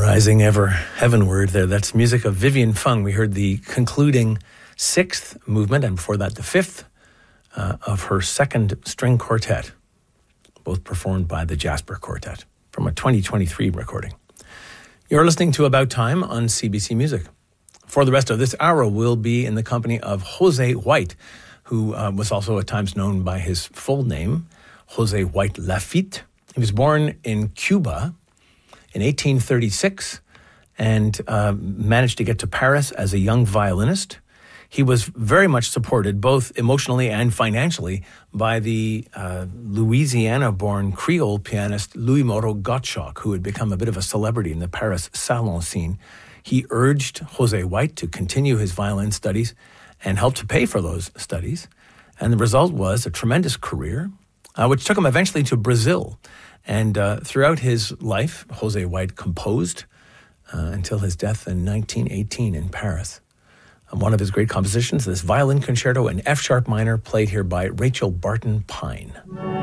Rising ever heavenward there. That's music of Vivian Fung. We heard the concluding sixth movement, and before that the fifth of her second string quartet, both performed by the Jasper Quartet from a 2023 recording. You're listening to About Time on CBC Music. For the rest of this hour, we'll be in the company of Jose White, who was also at times known by his full name, Jose White Lafitte. He was born in Cuba in 1836 and managed to get to Paris as a young violinist. He was very much supported, both emotionally and financially, by the Louisiana-born Creole pianist Louis Moreau Gottschalk, who had become a bit of a celebrity in the Paris salon scene. He urged Jose White to continue his violin studies and helped to pay for those studies. And the result was a tremendous career, which took him eventually to Brazil. And throughout his life, Jose White composed until his death in 1918 in Paris. One of his great compositions, this violin concerto in F-sharp minor, played here by Rachel Barton Pine.